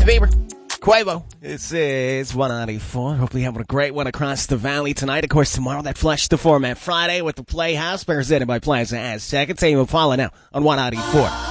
Bieber, Quavo. This is 194. Hopefully having a great one across the valley tonight. Of course, tomorrow, that Flush the Format Friday with the Playhouse, presented by Plaza Aztec. It's Tame Impala now on 194.